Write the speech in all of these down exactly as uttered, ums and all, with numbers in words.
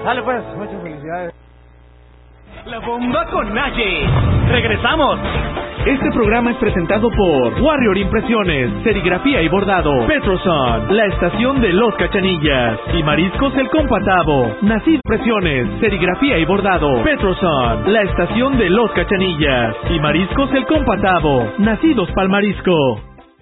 Dale pues, muchas felicidades. La bomba con Naye. Regresamos. Este programa es presentado por Warrior Impresiones, Serigrafía y Bordado, Petroson, la estación de Los Cachanillas y Mariscos El Compatavo. Nacido Impresiones, Serigrafía y Bordado, Petroson, la estación de Los Cachanillas y Mariscos El Compatavo. Nacidos pa'l marisco.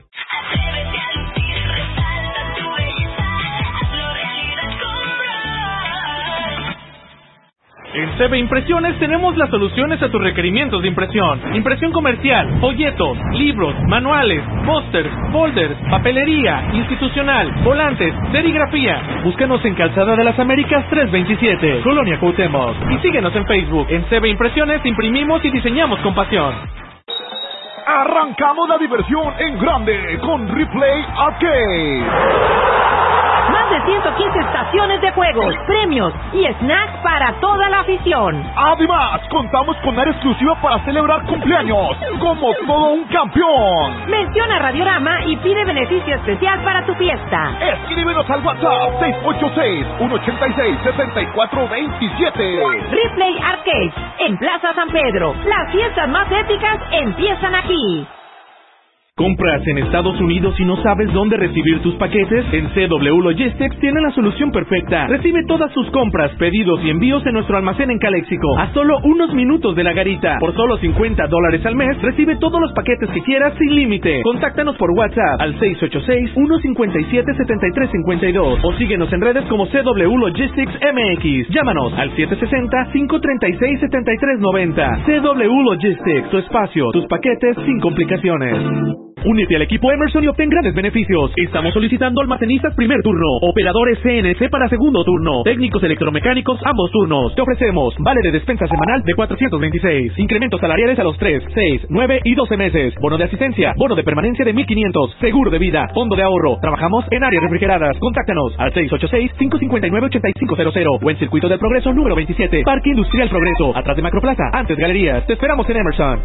En C B Impresiones tenemos las soluciones a tus requerimientos de impresión. Impresión comercial, folletos, libros, manuales, pósters, folders, papelería, institucional, volantes, serigrafía. Búscanos en Calzada de las Américas trescientos veintisiete, Colonia Cuauhtémoc. Y síguenos en Facebook. En C B Impresiones imprimimos y diseñamos con pasión. Arrancamos la diversión en grande con Replay Arcade. Más de ciento quince estaciones de juegos, premios y snacks para toda la afición. Además, contamos con área exclusiva para celebrar cumpleaños, como todo un campeón. Menciona Radiorama y pide beneficio especial para tu fiesta. Escríbenos al WhatsApp seis ocho seis, uno ocho seis, seis cuatro dos siete. Replay Arcade, en Plaza San Pedro. Las fiestas más épicas empiezan aquí. ¿Compras en Estados Unidos y no sabes dónde recibir tus paquetes? En C W Logistics tienen la solución perfecta. Recibe todas sus compras, pedidos y envíos en nuestro almacén en Caléxico, a solo unos minutos de la garita. Por solo cincuenta dólares al mes, recibe todos los paquetes que quieras sin límite. Contáctanos por WhatsApp al seis ocho seis, uno cinco siete, siete tres cinco dos o síguenos en redes como C W Logistics M X. Llámanos al siete seis cero, cinco tres seis, siete tres nueve cero. C W Logistics, tu espacio, tus paquetes sin complicaciones. Únete al equipo Emerson y obtén grandes beneficios. Estamos solicitando almacenistas primer turno, operadores C N C para segundo turno, técnicos electromecánicos ambos turnos. Te ofrecemos vale de despensa semanal de cuatrocientos veintiséis, incrementos salariales a los tres, seis, nueve y doce meses, bono de asistencia, bono de permanencia de mil quinientos, seguro de vida, fondo de ahorro. Trabajamos en áreas refrigeradas. Contáctanos al seis ocho seis, cinco cinco nueve, ocho cinco cero cero o en Circuito del Progreso número veintisiete, Parque Industrial Progreso, atrás de Macroplaza, antes Galerías. Te esperamos en Emerson.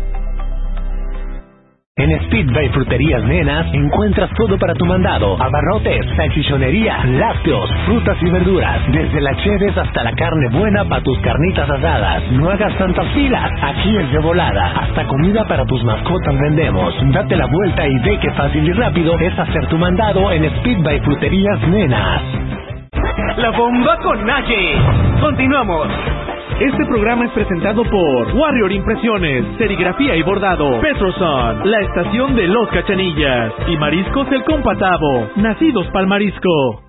En Speedway Fruterías Nenas encuentras todo para tu mandado: abarrotes, salchichonería, lácteos, frutas y verduras, desde la cheves hasta la carne buena para tus carnitas asadas. No hagas tantas filas, aquí es de volada. Hasta comida para tus mascotas vendemos. Date la vuelta y ve que fácil y rápido es hacer tu mandado en Speedway Fruterías Nenas. La bomba con Naye. Continuamos. Este programa es presentado por Warrior Impresiones, Serigrafía y Bordado, Petroson, la estación de Los Cachanillas y Mariscos El Compatavo. Nacidos pa'l marisco.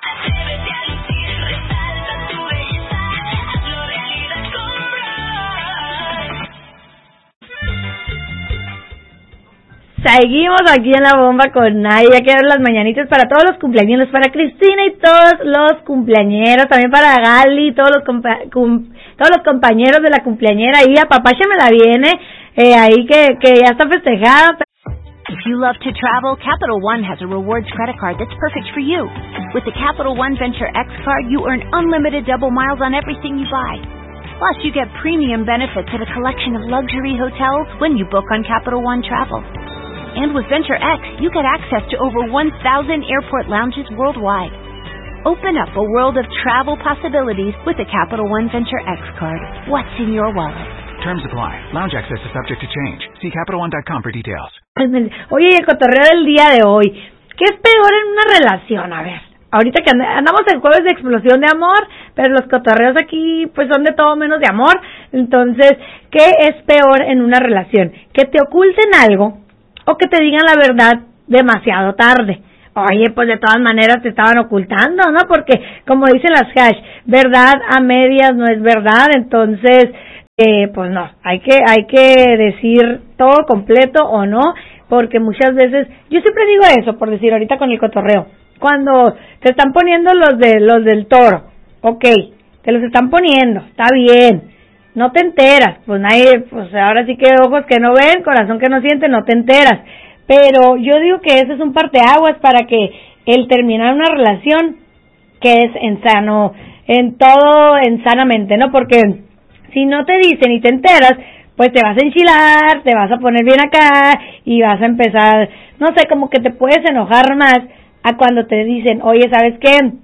Seguimos aquí en la bomba con Naye. Ya quiero las mañanitas para todos los cumpleaños, para Cristina y todos los cumpleañeros, también para Gali, todos los compa- cum- todos los compañeros de la cumpleañera. Y a Papacha me la viene, eh, ahí que, que ya está festejada. If you love to travel, Capital One has a rewards credit card that's perfect for you. With the Capital One Venture X card, you earn unlimited double miles on everything you buy. Plus, you get premium benefits at a collection of luxury hotels when you book on Capital One Travel. And with Venture X, you get access to over one thousand airport lounges worldwide. Open up a world of travel possibilities with the Capital One Venture X card. What's in your wallet? Terms apply. Lounge access is subject to change. See Capital One dot com for details. Oye, el cotorreo del día de hoy. ¿Qué es peor en una relación? A ver, ahorita que andamos en jueves de explosión de amor, pero los cotorreos aquí pues son de todo menos de amor. Entonces, ¿qué es peor en una relación? Que te oculten algo o que te digan la verdad demasiado tarde. Oye, pues de todas maneras te estaban ocultando, ¿no? Porque, como dicen las hash, verdad a medias no es verdad. Entonces, eh, pues no, hay que hay que decir todo completo o no, porque muchas veces, yo siempre digo eso, por decir ahorita con el cotorreo, cuando te están poniendo los de los del toro, ok, te los están poniendo, está bien, no te enteras, pues nadie, pues ahora sí que ojos que no ven, corazón que no siente, no te enteras. Pero yo digo que ese es un parteaguas para que el terminar una relación quedes en sano, en todo, en sanamente, ¿no? Porque si no te dicen y te enteras, pues te vas a enchilar, te vas a poner bien acá y vas a empezar, no sé, como que te puedes enojar más a cuando te dicen, oye, ¿sabes qué?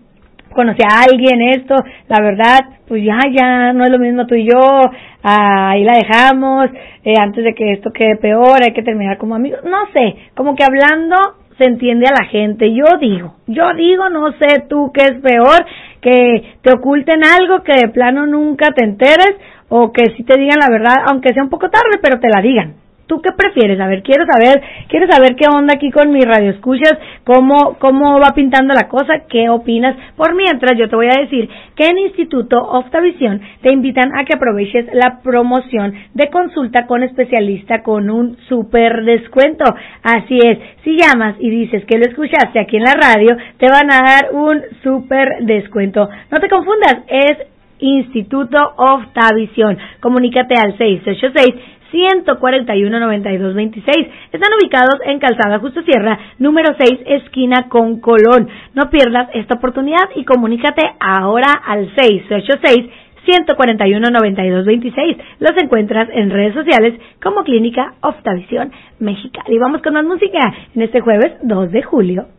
conocí a alguien, esto, la verdad, pues ya, ya no es lo mismo tú y yo, ah, ahí la dejamos, eh, antes de que esto quede peor, hay que terminar como amigos, no sé, como que hablando se entiende a la gente. Yo digo, yo digo, no sé tú qué es peor, que te oculten algo, que de plano nunca te enteres, o que sí te digan la verdad, aunque sea un poco tarde, pero te la digan. ¿Tú qué prefieres? A ver, quiero saber, quiero saber qué onda aquí con mi radio escuchas, cómo, cómo va pintando la cosa, qué opinas. Por mientras, yo te voy a decir que en Instituto Optavisión te invitan a que aproveches la promoción de consulta con especialista con un súper descuento. Así es, si llamas y dices que lo escuchaste aquí en la radio, te van a dar un súper descuento. No te confundas, es Instituto Optavisión. Comunícate al seis ocho seis, uno cuatro uno, nueve dos dos seis. Están ubicados en Calzada Justo Sierra, número seis, esquina con Colón. No pierdas esta oportunidad y comunícate ahora al seis ocho seis, uno cuatro uno, nueve dos dos seis. Los encuentras en redes sociales como Clínica Optavisión Mexicali. Y vamos con más música en este jueves dos de julio.